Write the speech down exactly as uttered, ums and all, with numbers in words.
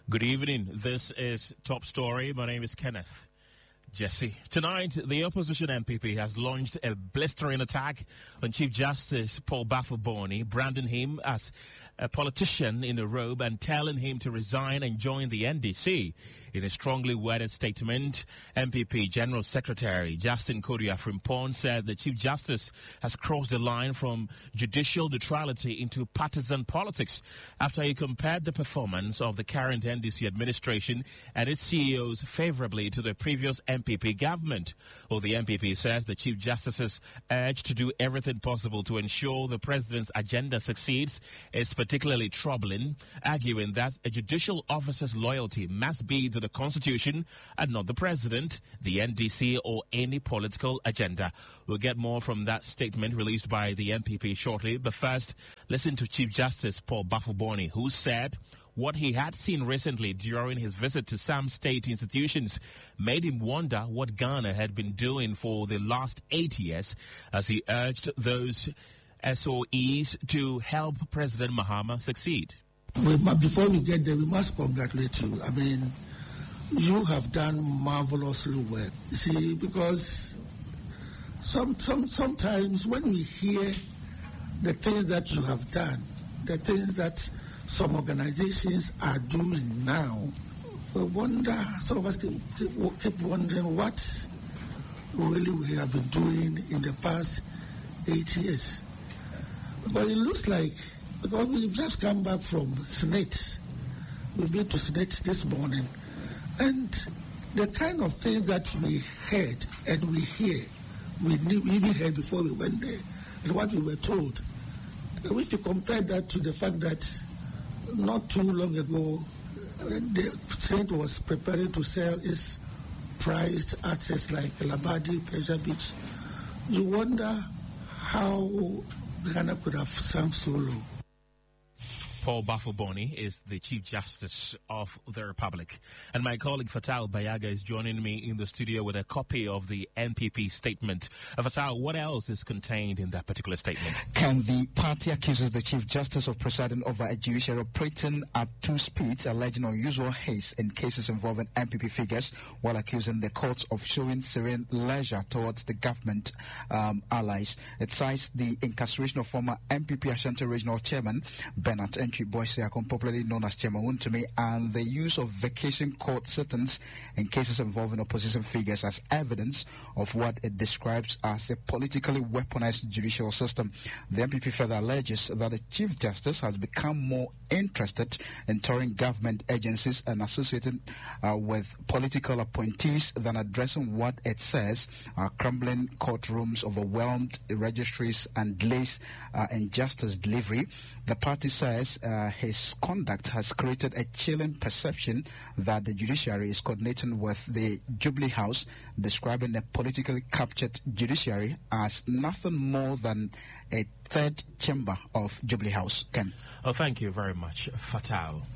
Good evening. This is Top Story. My name is Kenneth Jesse. Tonight, the opposition M P P has launched a blistering attack on Chief Justice Paul Bafuboni, branding him as a politician in a robe and telling him to resign and join the N D C. In a strongly worded statement, M P P General Secretary Justin Kodia-Frimpong said the Chief Justice has crossed the line from judicial neutrality into partisan politics after he compared the performance of the current N D C administration and its C E Os favorably to the previous M P P government. Well, the M P P says the Chief Justice's urge to do everything possible to ensure the President's agenda succeeds is particularly troubling, arguing that a judicial officer's loyalty must be to the Constitution and not the President, the N D C, or any political agenda. We'll get more from that statement released by the M P P shortly, but first, listen to Chief Justice Paul Bafuboni, who said what he had seen recently during his visit to some state institutions made him wonder what Ghana had been doing for the last eight years as he urged those S O Es to help President Mahama succeed. We, before we get there, we must congratulate you. I mean, you have done marvelously well. See, because some, some, sometimes when we hear the things that you have done, the things that some organizations are doing now, we wonder, some of us keep, keep wondering what really we have been doing in the past eight years. But it looks like, because we've just come back from Senate, we've been to Senate this morning, and the kind of things that we heard and we hear, we knew, we even heard before we went there, and what we were told, if you compare that to the fact that not too long ago, the Senate was preparing to sell its prized assets like Labadi, Pleasure Beach, you wonder how Ghana could have sunk so low. Paul Bafuboni is the Chief Justice of the Republic. And my colleague Fatal Bayaga is joining me in the studio with a copy of the N P P statement. Uh, Fatal, what else is contained in that particular statement? Can the party accuses the Chief Justice of presiding over a judiciary operating at two speeds, alleging unusual haste in cases involving M P P figures, while accusing the courts of showing serene leisure towards the government um, allies. It cites the incarceration of former M P P Ashanti Regional Chairman Bernard Entry Boise, popularly known as Chairman Wuntumi, and the use of vacation court sittings in cases involving opposition figures as evidence of what it describes as a politically weaponized judicial system. The M P P further alleges that the Chief Justice has become more interested in touring government agencies and associating uh, with political appointees than addressing what it says are crumbling courtrooms, overwhelmed registries, and delays uh, in justice delivery. The party says uh, his conduct has created a chilling perception that the judiciary is coordinating with the Jubilee House, describing the politically captured judiciary as nothing more than a third chamber of Jubilee House. Ken. Oh, thank you very much, Fatal.